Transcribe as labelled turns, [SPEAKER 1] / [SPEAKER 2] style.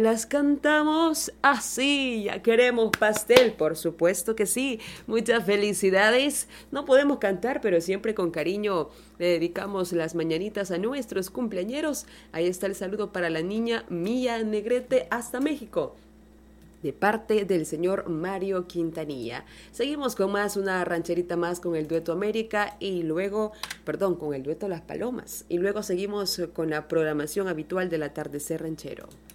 [SPEAKER 1] Las cantamos así, ya queremos pastel, por supuesto que sí. Muchas felicidades. No podemos cantar, pero siempre con cariño le dedicamos las mañanitas a nuestros cumpleañeros. Ahí está el saludo para la niña Mía Negrete hasta México, de parte del señor Mario Quintanilla. Seguimos con más, una rancherita más con el dueto América y luego, perdón, con el dueto Las Palomas. Y luego seguimos con la programación habitual del atardecer ranchero.